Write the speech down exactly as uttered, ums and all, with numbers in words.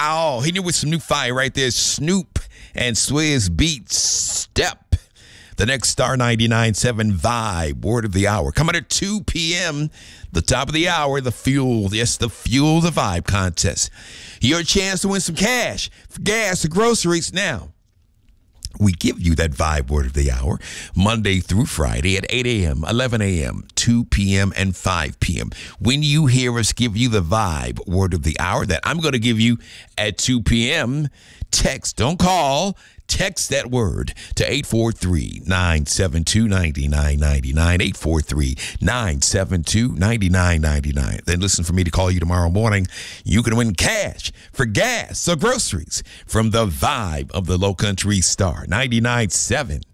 Oh, he knew with some new fire right there. Snoop and Swizz Beatz Step. The next Star ninety-nine point seven Vibe, word of the hour. Coming at two p.m., the top of the hour, the Fuel, yes, the Fuel the Vibe contest. Your chance to win some cash for gas or groceries. Now, we give you that Vibe word of the hour Monday through Friday at eight a.m., eleven a.m., two p.m., and five p.m. When you hear us give you the Vibe word of the hour that I'm going to give you at two p.m., text, don't call, text that word to eight four three, nine seven two, nine nine nine nine, eight four three, nine seven two, nine nine nine nine. Then listen for me to call you tomorrow morning. You can win cash for gas or groceries from the Vibe of the Low Country Star ninety-nine point seven.